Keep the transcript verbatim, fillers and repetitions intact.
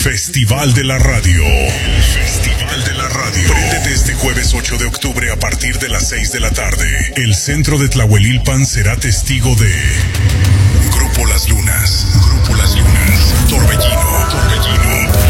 Festival de la Radio. El Festival de la Radio. Préndete este jueves ocho de octubre a partir de las seis de la tarde. El centro de Tlahuelilpan será testigo de Grupo Las Lunas. Grupo Las Lunas. Torbellino. Torbellino.